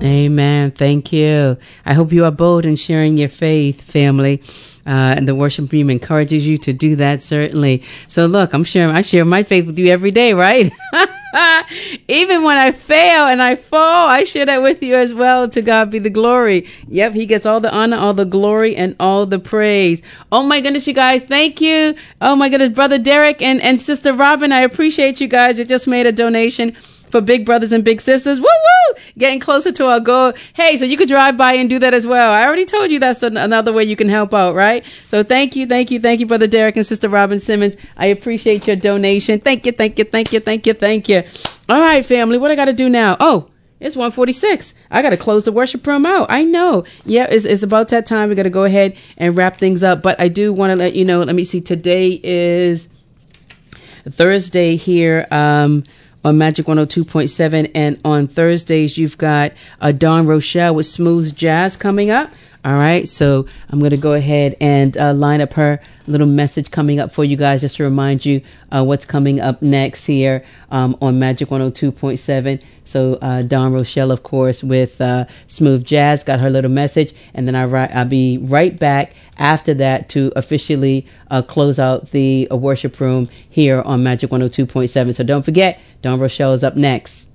Amen. Thank you. I hope you are bold in sharing your faith, family. And the worship team encourages you to do that, certainly. So look, I share my faith with you every day, right? Even when I fail and I fall, I share that with you as well. To God be the glory. Yep, he gets all the honor, all the glory, and all the praise. Oh my goodness, you guys, thank you. Oh my goodness, Brother Derek and Sister Robin, I appreciate you guys. You just made a donation for big brothers and big sisters. Woo woo! Getting closer to our goal. Hey, so you could drive by and do that as well. I already told you that's another way you can help out, right? So thank you, Brother Derek and Sister Robin Simmons. I appreciate your donation. Thank you. All right, family, what I got to do now? Oh, it's 1:46. I got to close the worship room out. I know. Yeah, it's about that time. We got to go ahead and wrap things up. But I do want to let you know, let me see, today is Thursday here, on Magic 102.7, and on Thursdays you've got Dawn Rochelle with Smooth Jazz coming up. All right, so I'm going to go ahead and line up her little message coming up for you guys, just to remind you what's coming up next here on Magic 102.7. So Dawn Rochelle, of course, with Smooth Jazz, got her little message, and then I'll be right back after that to officially close out the worship room here on Magic 102.7. So don't forget, Dawn Rochelle is up next.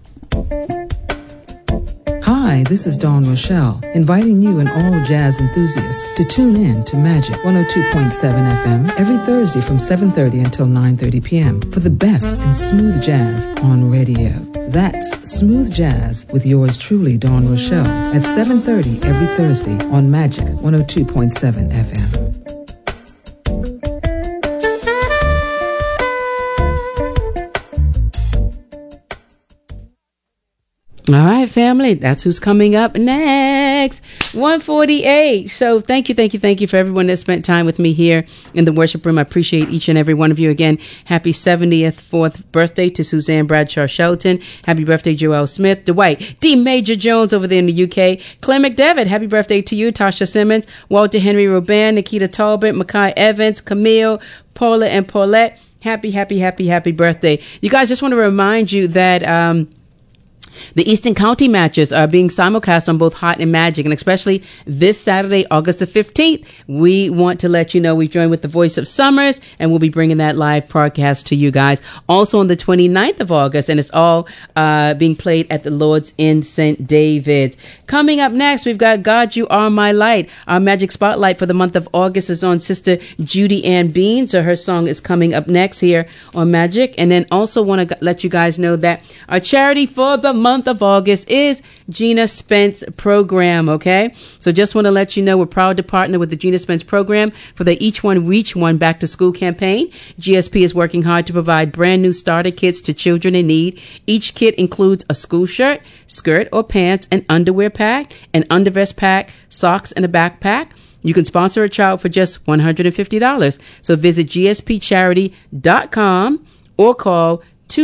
Hi, this is Dawn Rochelle, inviting you and all jazz enthusiasts to tune in to Magic 102.7 FM every Thursday from 7:30 until 9:30 p.m. for the best in smooth jazz on radio. That's Smooth Jazz with yours truly, Dawn Rochelle, at 7:30 every Thursday on Magic 102.7 FM. All right, family, that's who's coming up next. 1:48. So thank you for everyone that spent time with me here in the worship room. I appreciate each and every one of you. Again, happy 70th 4th birthday to Suzanne Bradshaw Shelton. Happy birthday, Joel Smith, Dwight D. Major Jones over there in the UK. Claire McDevitt, happy birthday to you. Tasha Simmons, Walter Henry Robin, Nikita Talbot, Makai Evans, Camille, Paula and Paulette. Happy birthday. You guys, just want to remind you that the Eastern County matches are being simulcast on both Hot and Magic, and especially this Saturday, August the 15th, we want to let you know we joined with the Voice of Summers, and we'll be bringing that live broadcast to you guys. Also on the 29th of August, and it's all being played at the Lord's in St. David's. Coming up next, we've got God, You Are My Light. Our Magic Spotlight for the month of August is on Sister Judy Ann Bean, so her song is coming up next here on Magic. And then also want to let you guys know that our charity for the month of August is Gina Spence program. Okay, so just want to let you know we're proud to partner with the Gina Spence program for the Each One Reach One back to school campaign. GSP is working hard to provide brand new starter kits to children in need. Each kit includes a school shirt, skirt or pants, an underwear pack, an undervest pack, socks, and a backpack. You can sponsor a child for just $150. So visit gspcharity.com or call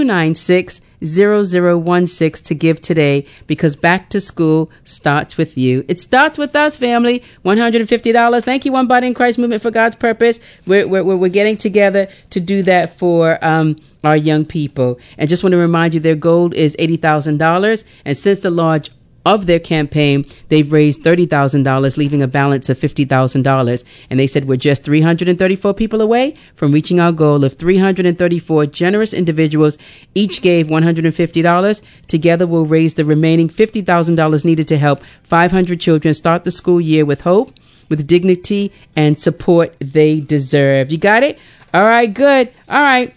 296-0016 to give today, because back to school starts with you. It starts with us, family. $150. Thank you, One Body in Christ Movement for God's Purpose. We're getting together to do that for our young people. And just want to remind you, their goal is $80,000. And since the launch of their campaign, they've raised $30,000, leaving a balance of $50,000. And they said we're just 334 people away from reaching our goal of 334 generous individuals. Each gave $150. Together, we'll raise the remaining $50,000 needed to help 500 children start the school year with hope, with dignity, and support they deserve. You got it? All right, good. All right.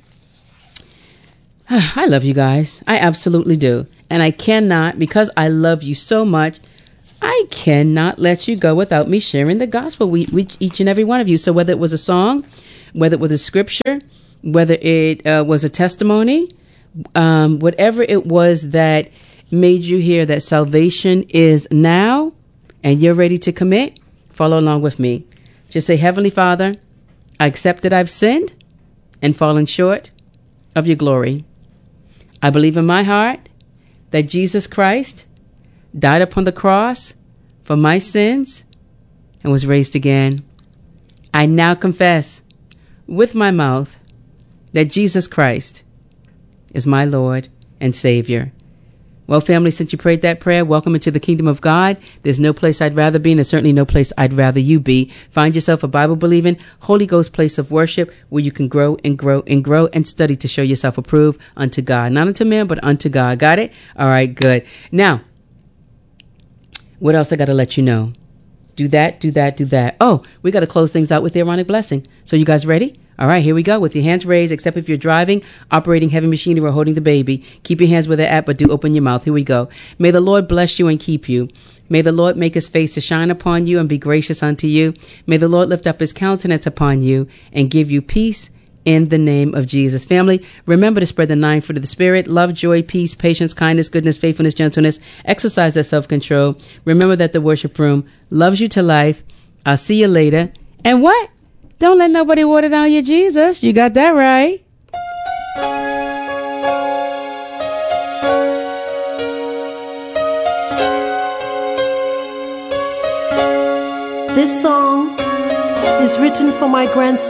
I love you guys. I absolutely do. And I cannot, because I love you so much, I cannot let you go without me sharing the gospel with each and every one of you. So whether it was a song, whether it was a scripture, whether it was a testimony, whatever it was that made you hear that salvation is now and you're ready to commit, follow along with me. Just say, Heavenly Father, I accept that I've sinned and fallen short of your glory. I believe in my heart that Jesus Christ died upon the cross for my sins and was raised again. I now confess with my mouth that Jesus Christ is my Lord and Savior. Well, family, since you prayed that prayer, welcome into the kingdom of God. There's no place I'd rather be, and there's certainly no place I'd rather you be. Find yourself a Bible-believing, Holy Ghost place of worship where you can grow and grow and grow and study to show yourself approved unto God. Not unto man, but unto God. Got it? All right, good. Now, what else I got to let you know? Do that. Oh, we got to close things out with the Aaronic blessing. So you guys ready? All right, here we go. With your hands raised, except if you're driving, operating heavy machinery, or holding the baby. Keep your hands where they're at, but do open your mouth. Here we go. May the Lord bless you and keep you. May the Lord make his face to shine upon you and be gracious unto you. May the Lord lift up his countenance upon you and give you peace in the name of Jesus. Family, remember to spread the 9 fruit of the Spirit: love, joy, peace, patience, kindness, goodness, faithfulness, gentleness. Exercise that self-control. Remember that the worship room loves you to life. I'll see you later. And what? Don't let nobody water down your Jesus. You got that right. This song is written for my grandson.